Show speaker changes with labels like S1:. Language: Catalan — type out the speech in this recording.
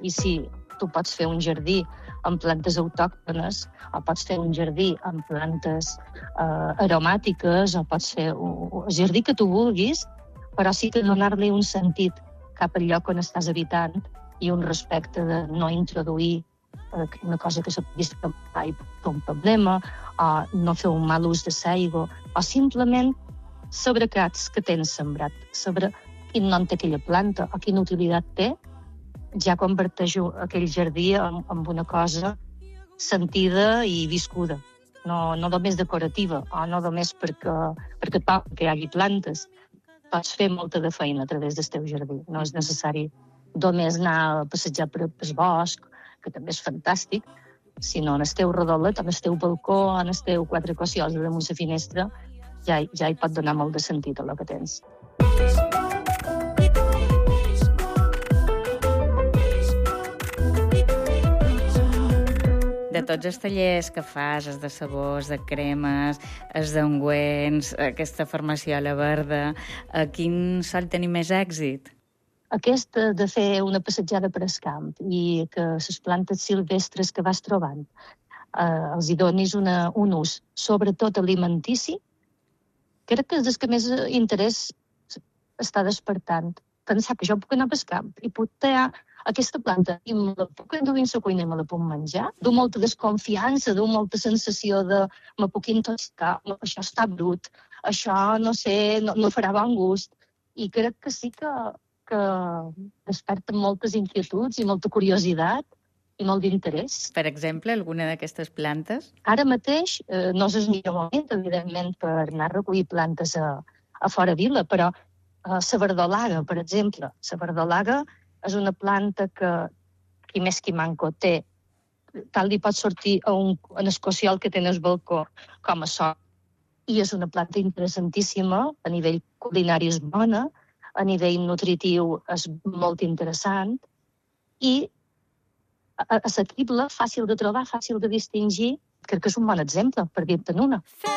S1: I si tu pots fer un jardí amb plantes autòctones, o pots fer un jardí amb plantes aromàtiques, o pots fer el jardí que tu vulguis, però sí que donar-li un sentit cap al lloc on estàs habitant i un respecte de no introduir una cosa que s'ha vist que mai pot un problema, o no fer un mal ús de l'aigua, o simplement saber què tens sembrat, saber quin nom té aquella planta o quina utilitat té, ja converteix aquell jardí en una cosa sentida i viscuda. No només decorativa, o no només perquè toca que hi hagi plantes. Pots fer molta de feina a través del teu jardí. No és necessari només anar a passejar per el bosc, que també és fantàstic, sinó en el teu rodolet, en el teu balcó, en el teu quatre cossiols damunt la finestra, ja hi pot donar molt de sentit a el que tens.
S2: De tots els tallers que fas, els de sabors, de cremes, els d'ungüents, aquesta farmaciola verda, a quin sol tenir més èxit?
S1: Aquesta de fer una passejada per el camp i que les plantes silvestres que vas trobant els hi donis un ús, sobretot alimentici, crec que és el que més interès està despertant. Pensar que jo puc anar al camp i puc tallar aquesta planta i me la puc endur dins la cuina i me la puc menjar. Du molta desconfiança, du molta sensació de me puc intoxicar, això està brut, això, no sé, no farà bon gust. I crec que sí que desperten moltes inquietuds i molta curiositat i molt d'interès.
S2: Per exemple, alguna d'aquestes plantes?
S1: Ara mateix no és el millor moment, evidentment, per anar a recollir plantes a fora vila, però la verdolaga, per exemple. La verdolaga és una planta que, qui més qui manco, té, tal li pot sortir en el cociol que té al balcó com a sol. I és una planta interessantíssima, a nivell culinari és bona, a nivell nutritiu és molt interessant i assequible, fàcil de trobar, fàcil de distingir. Crec que és un bon exemple, per dir-te'n una.